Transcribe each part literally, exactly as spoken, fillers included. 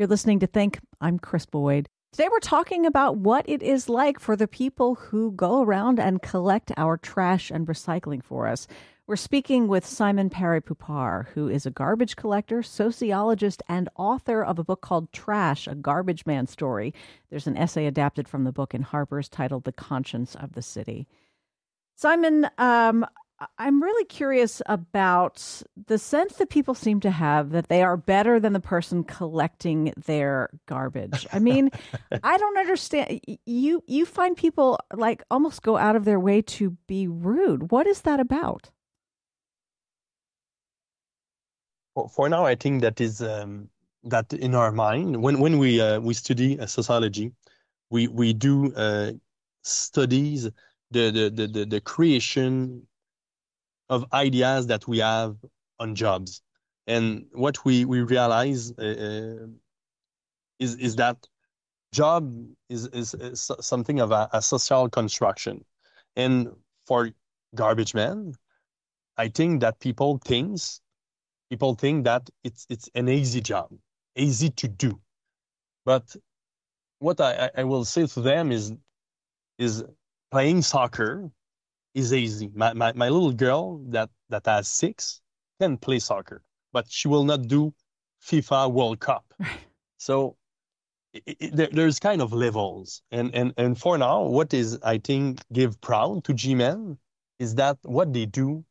You're listening to Think. I'm Chris Boyd. Today we're talking about what it is like for the people who go around and collect our trash and recycling for us. We're speaking with Simon Paré-Poupart, who is a garbage collector, sociologist, and author of a book called Trash, A Garbage Man Story. There's an essay adapted from the book in Harper's titled The Conscience of the City. Simon, um, I'm really curious about the sense that people seem to have that they are better than the person collecting their garbage. I mean, I don't understand. You you find people like almost go out of their way to be rude. What is that about? For, for now, I think that is um, that in our mind, when when we uh, we study uh, sociology, we we do uh, studies the the, the the the creation of ideas that we have on jobs. And what we, we realize uh, is, is that job is, is, is something of a, a social construction. And for garbage man, I think that people thinks, people think that it's, it's an easy job, easy to do. But what I, I will say to them is, is playing soccer is easy. My, my, my little girl that, that has six can play soccer, but she will not do FIFA World Cup. So it, it, there, there's kind of levels. And, and, and for now, what is, I think, give proud to G-Men is that what they do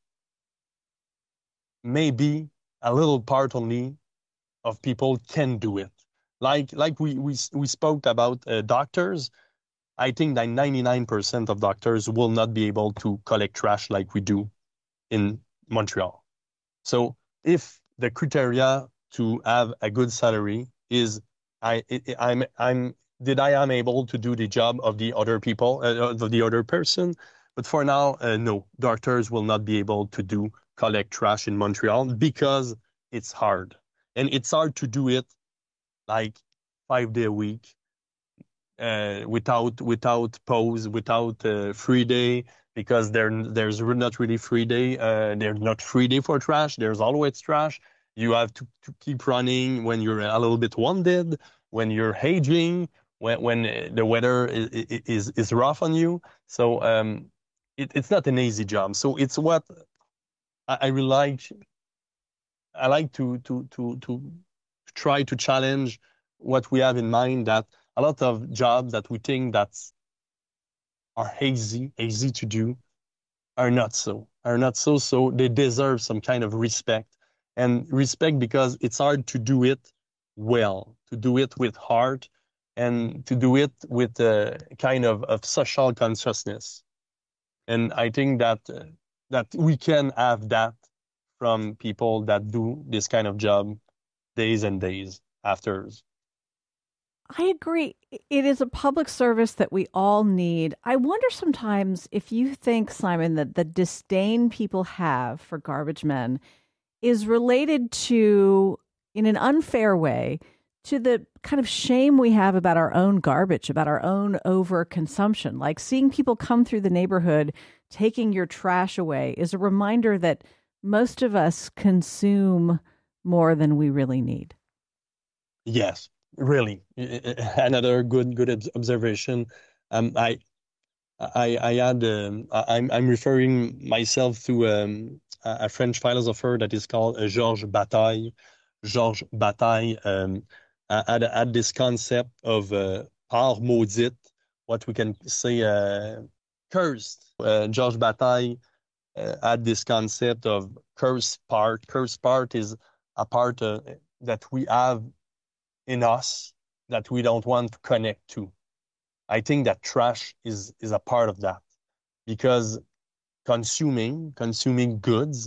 may be a little part only of people can do it. Like, like we, we, we spoke about uh, doctors. I think that ninety-nine percent of doctors will not be able to collect trash like we do in Montreal. So if the criteria to have a good salary is I I'm I'm did I am able to do the job of the other people uh, of the other person, but for now uh, no, doctors will not be able to do collect trash in Montreal because it's hard, and it's hard to do it like five day a week. Uh, without without pause, without uh, free day, because there there's not really free day. Uh, there's not free day for trash. There's always trash. You have to, to keep running when you're a little bit wounded, when you're aging, when when the weather is is, is rough on you. So um, it, it's not an easy job. So it's what I, I really like. I like to to to to try to challenge what we have in mind, that a lot of jobs that we think that are easy, easy to do, are not so, are not so. So they deserve some kind of respect, and respect because it's hard to do it well, to do it with heart, and to do it with a kind of, of social consciousness. And I think that uh, that we can have that from people that do this kind of job days and days after. I agree. It is a public service that we all need. I wonder sometimes if you think, Simon, that the disdain people have for garbage men is related to, in an unfair way, to the kind of shame we have about our own garbage, about our own overconsumption. Like seeing people come through the neighborhood taking your trash away is a reminder that most of us consume more than we really need. Yes. Really, another good good observation. Um, I I I had um, I'm I'm referring myself to um, a French philosopher that is called uh, Georges Bataille. Georges Bataille um, had had this concept of uh, art maudite, what we can say uh, cursed. Uh, Georges Bataille uh, had this concept of cursed part. Cursed part is a part uh, that we have in us that we don't want to connect to. I think that trash is is a part of that, because consuming consuming goods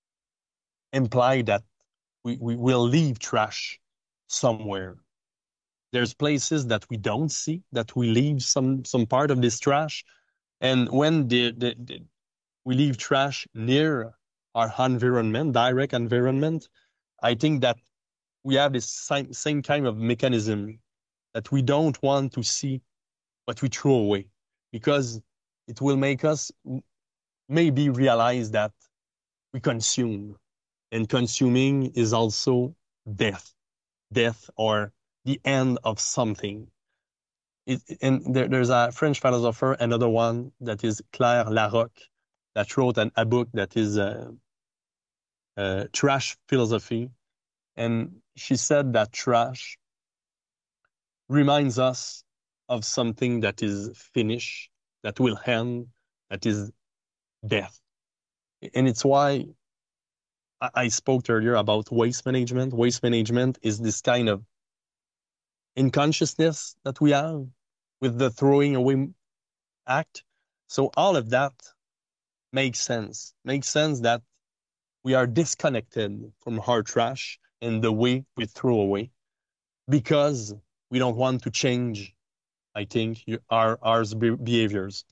imply that we, we will leave trash somewhere. There's places that we don't see that we leave some some part of this trash, and when the, the, the we leave trash near our environment, direct environment, I think that we have this same, same kind of mechanism that we don't want to see what we throw away, because it will make us maybe realize that we consume, and consuming is also death, death or the end of something. It, and there, there's a French philosopher, another one that is Claire Larocque, that wrote an, a book that is uh, uh, trash philosophy. And she said that trash reminds us of something that is finished, that will end, that is death. And it's why I, I spoke earlier about waste management. Waste management is this kind of unconsciousness that we have with the throwing away act. So all of that makes sense. Makes sense that we are disconnected from our trash and the way we throw away because we don't want to change, I think, our, our behaviors.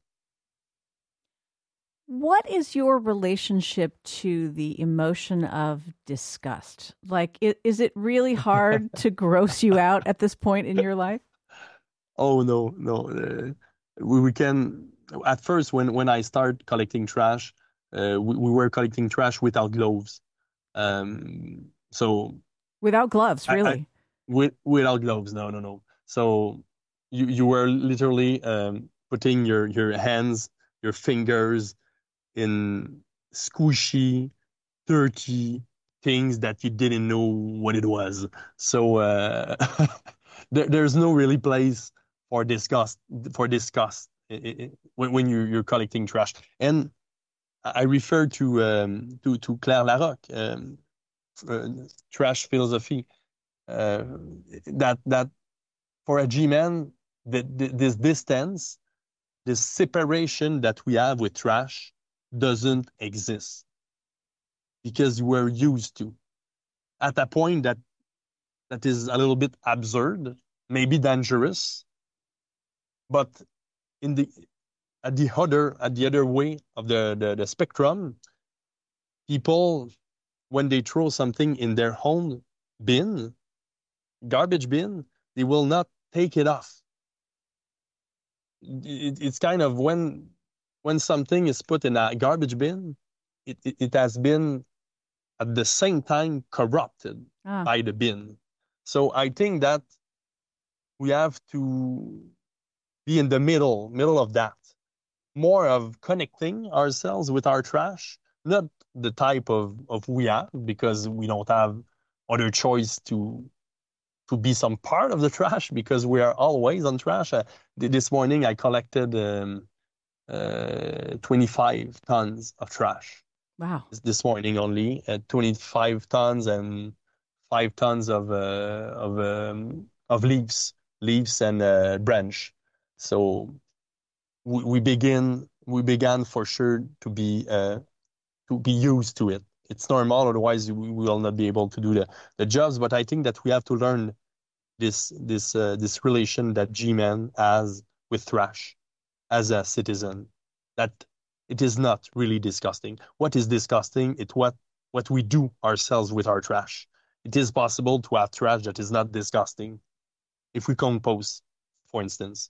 What is your relationship to the emotion of disgust? Like, is it really hard to gross you out at this point in your life? Oh, no, no. Uh, we, we can, at first, when, when I started collecting trash, uh, we, we were collecting trash without gloves. Um, so. Without gloves, really? I, I, with, without gloves, no, no, no. So you, you were literally um, putting your, your hands, your fingers, in squishy, dirty things that you didn't know what it was. So uh, there, there's no really place for disgust for disgust when, when you're, you're collecting trash. And I refer to um, to, to Claire Larocque, um, uh, trash philosophy. Uh, that that for a G-man, the, the, this distance, this separation that we have with trash doesn't exist because we're used to at a point that that is a little bit absurd, maybe dangerous, but in the at the other at the other way of the, the, the spectrum, people when they throw something in their own bin, garbage bin, they will not take it off. It, it's kind of when when something is put in a garbage bin, it, it, it has been at the same time corrupted ah. by the bin. So I think that we have to be in the middle, middle of that. More of connecting ourselves with our trash, not the type of, of we have, because we don't have other choice to to be some part of the trash because we are always on trash. Uh, this morning I collected um, uh, twenty-five tons of trash. Wow. This morning only, uh, twenty-five tons and five tons of uh, of um, of leaves, leaves and uh, branch. So we, we begin we began for sure to be uh, to be used to it. It's normal, otherwise we will not be able to do the, the jobs. But I think that we have to learn this this uh, this relation that G-Man has with trash as a citizen. That it is not really disgusting. What is disgusting? It's what what we do ourselves with our trash. It is possible to have trash that is not disgusting if we compost, for instance.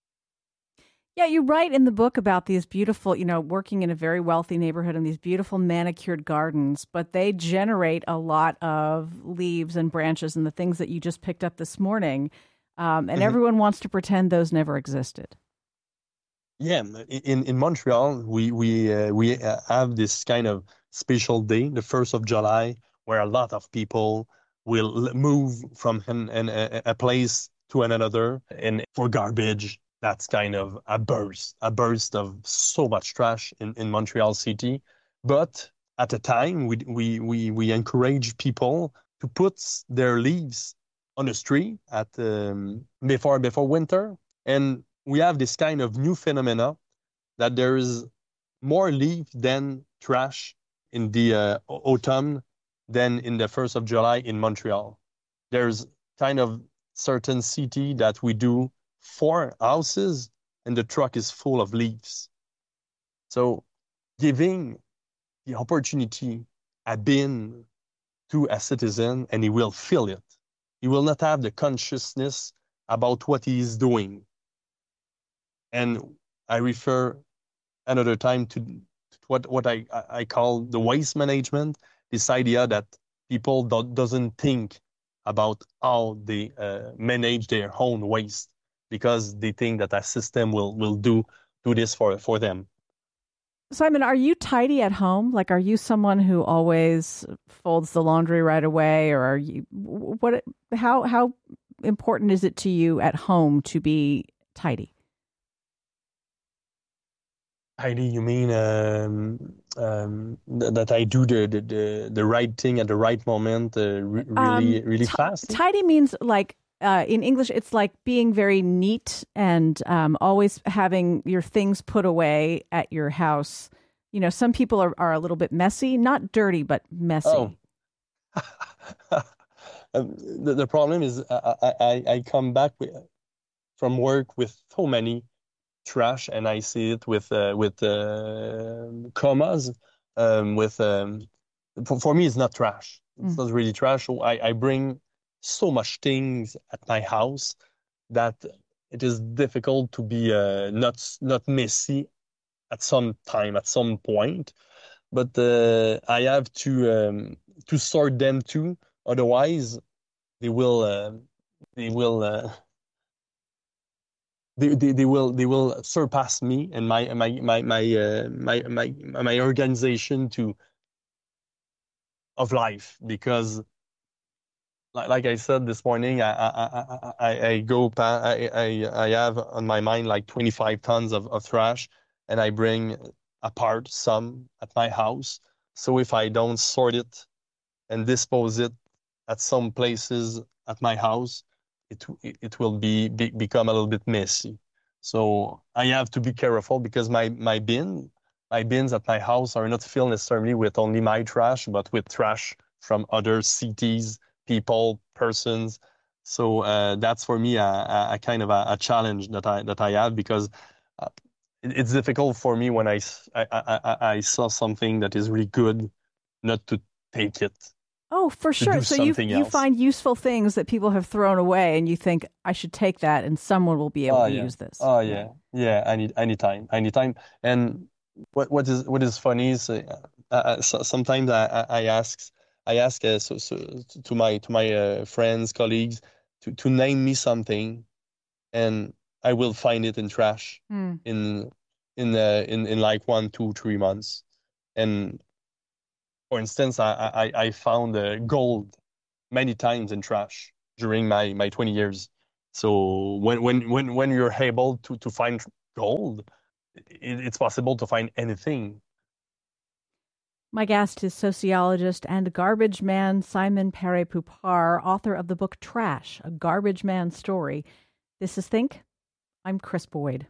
Yeah, you write in the book about these beautiful, you know, working in a very wealthy neighborhood and these beautiful manicured gardens, but they generate a lot of leaves and branches and the things that you just picked up this morning. Um, and mm-hmm. everyone wants to pretend those never existed. Yeah, in, in Montreal, we we uh, we have this kind of special day, the first of July, where a lot of people will move from an, an, a place to another, and for garbage. That's kind of a burst, a burst of so much trash in, in Montreal City. But at the time, we, we, we, we encourage people to put their leaves on the street at um, before, before winter. And we have this kind of new phenomena that there is more leaf than trash in the uh, autumn than in the first of July in Montreal. There's kind of certain city that we do four houses and the truck is full of leaves. So giving the opportunity a bin to a citizen and he will feel it. He will not have the consciousness about what he is doing. And I refer another time to what, what I, I call the waste management, this idea that people do, doesn't think about how they uh, manage their own waste because they think that a system will will do do this for for them. Simon, are you tidy at home? Like, are you someone who always folds the laundry right away, or are you what? How how important is it to you at home to be tidy? Heidi, you mean um, um, th- that I do the, the, the, the right thing at the right moment, uh, re- Um, really, really t- fast? tidy means like uh, in English, it's like being very neat and um, always having your things put away at your house. You know, some people are, are a little bit messy, not dirty, but messy. Oh, um, the, the problem is I, I, I I come back with, from work with so many trash, and I see it with uh, with uh, commas. Um, with um, for, for me, it's not trash. It's Mm. not really trash. So I, I bring so much things at my house that it is difficult to be uh, not not messy at some time, at some point. But uh, I have to um, to sort them too. Otherwise, they will uh, they will. Uh, they, they, they will they will surpass me and my my my my uh, my, my my organization to of life because like, like I said this morning I I I, I, I go pa- I, I I have on my mind like twenty-five tons of, of trash and I bring apart some at my house, so if I don't sort it and dispose it at some places at my house, it it will be, be become a little bit messy. So I have to be careful because my my bin my bins at my house are not filled necessarily with only my trash, but with trash from other cities, people, persons. So uh, that's for me a, a, a kind of a, a challenge that I that I have because uh, it, it's difficult for me when I, I, I, I saw something that is really good, not to take it, Oh, for to sure. do So you something you else. find useful things that people have thrown away, and you think I should take that, and someone will be able Oh to yeah. use this. Oh Yeah. yeah. Yeah. Any anytime, anytime. And what what is what is funny is uh, uh, uh, so, sometimes I, I I ask I ask uh, so, so to my to my uh, friends, colleagues to to name me something, and I will find it in trash Hmm. in in uh, in in like one, two, three months. And for instance, I I I found uh, gold many times in trash during my my twenty years. So when when when when you're able to to find gold, it, it's possible to find anything. My guest is sociologist and garbage man Simon Paré-Poupart, author of the book Trash, A Garbage Man Story. This is Think. I'm Chris Boyd.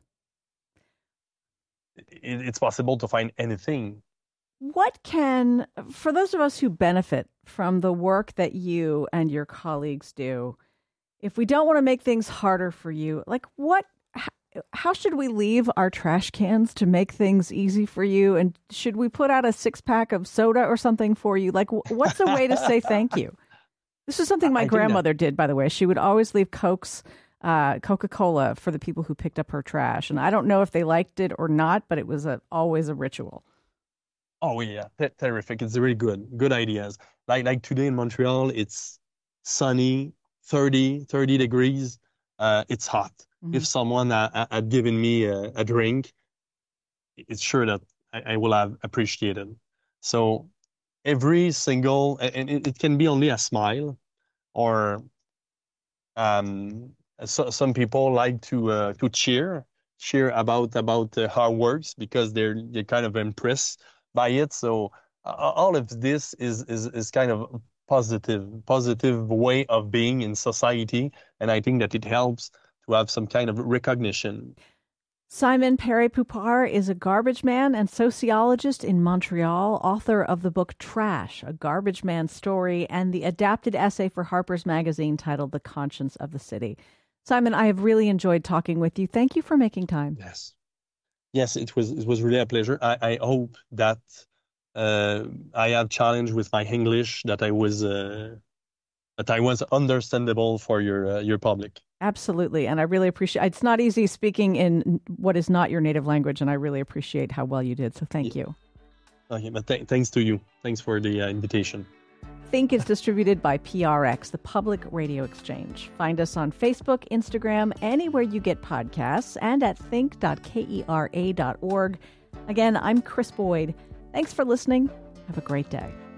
It, it's possible to find anything. What can, for those of us who benefit from the work that you and your colleagues do, if we don't want to make things harder for you, like what, how should we leave our trash cans to make things easy for you? And should we put out a six pack of soda or something for you? Like, what's a way to say thank you? This is something my I think that grandmother did, by the way. She would always leave Cokes, uh, Coca-Cola for the people who picked up her trash. And I don't know if they liked it or not, but it was a, always a ritual. oh yeah, T- terrific. It's really good. Good ideas. Like like today in Montreal, it's sunny, thirty thirty degrees. Uh, it's hot. Mm-hmm. If someone uh, uh, had given me a, a drink, it's sure that I, I will have appreciated. So every single, and it, it can be only a smile, or um, so, some people like to uh, to cheer, cheer about about uh, how it works because they're they're kind of impressed by it. So uh, all of this is is is kind of positive, positive way of being in society, and I think that it helps to have some kind of recognition. Simon Paré-Poupart is a garbage man and sociologist in Montreal, author of the book Trash, A Garbage Man Story, and the adapted essay for Harper's Magazine titled The Conscience of the City. Simon, I have really enjoyed talking with you. Thank you for making time. Yes. Yes, it was it was really a pleasure. I, I hope that uh, I have challenged with my English that I was uh, that I was understandable for your uh, your public. Absolutely. And I really appreciate it's not easy speaking in what is not your native language, and I really appreciate how well you did. So thank Yeah. you. Okay, but th- thanks to you. Thanks for the uh, invitation. Think is distributed by P R X, the Public Radio Exchange. Find us on Facebook, Instagram, anywhere you get podcasts, and at think dot kera dot org. Again, I'm Chris Boyd. Thanks for listening. Have a great day.